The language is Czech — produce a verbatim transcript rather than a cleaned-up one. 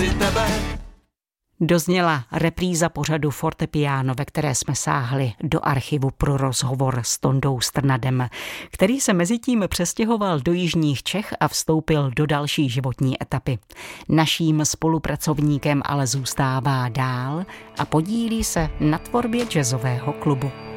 si tebe. Dozněla repríza pořadu Fortepiano, ve které jsme sáhli do archivu pro rozhovor s Tondou Strnadem, který se mezitím přestěhoval do jižních Čech a vstoupil do další životní etapy. Naším spolupracovníkem ale zůstává dál a podílí se na tvorbě jazzového klubu.